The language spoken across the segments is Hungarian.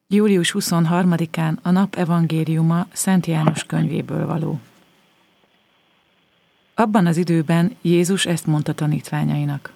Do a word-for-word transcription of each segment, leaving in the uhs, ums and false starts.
július huszonharmadikán a nap evangéliuma Szent János könyvéből való. Abban az időben Jézus ezt mondta tanítványainak.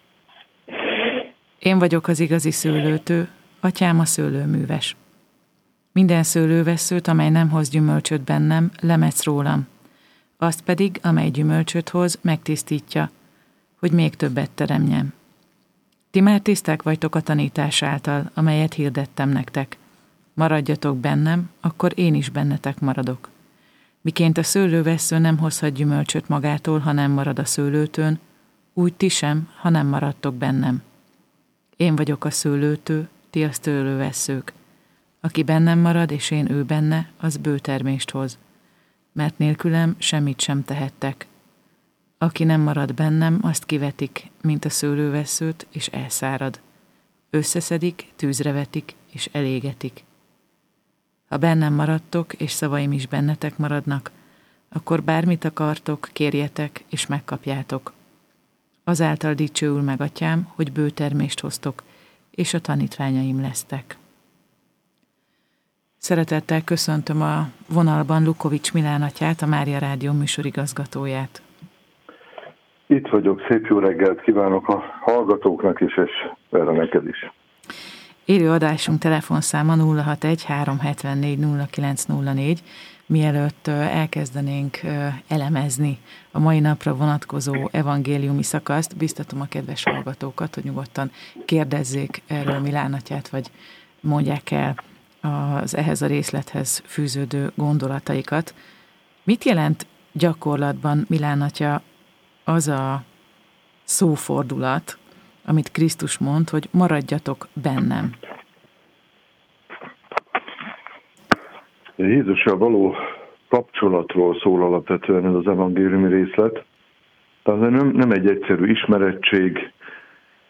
Én vagyok az igazi szőlőtő, atyám a szőlőműves. Minden szőlővesszőt, amely nem hoz gyümölcsöt bennem, lemetsz rólam. Azt pedig, amely gyümölcsöt hoz, megtisztítja, hogy még többet teremjem. Ti már tiszták vagytok a tanítás által, amelyet hirdettem nektek. Maradjatok bennem, akkor én is bennetek maradok. Miként a szőlővessző nem hozhat gyümölcsöt magától, ha nem marad a szőlőtőn, úgy ti sem, ha nem maradtok bennem. Én vagyok a szőlőtő, ti a szőlővesszők. Aki bennem marad, és én ő benne, az bő termést hoz. Mert nélkülem semmit sem tehettek. Aki nem marad bennem, azt kivetik, mint a szőlővesszőt, és elszárad. Összeszedik, tűzre vetik, és elégetik. Ha bennem maradtok, és szavaim is bennetek maradnak, akkor bármit akartok, kérjetek, és megkapjátok. Azáltal dicsőül meg atyám, hogy bő termést hoztok, és a tanítványaim lesztek. Szeretettel köszöntöm a vonalban Lukovics Milán atyát, a Mária Rádió műsorigazgatóját. Itt vagyok, szép jó reggelt kívánok a hallgatóknak is, és erre neked is. Élő adásunk telefonszáma nulla hatvanegy háromszázhetvennégy nulla kilenc nulla négy. Mielőtt elkezdenénk elemezni a mai napra vonatkozó evangéliumi szakaszt, biztatom a kedves hallgatókat, hogy nyugodtan kérdezzék erről Milán atyát, vagy mondják el az ehhez a részlethez fűződő gondolataikat. Mit jelent gyakorlatban, Milán atya, az a szófordulat, amit Krisztus mond, hogy maradjatok bennem? Jézussal való kapcsolatról szól alapvetően ez az evangéliumi részlet. Tehát nem, nem egy egyszerű ismerettség,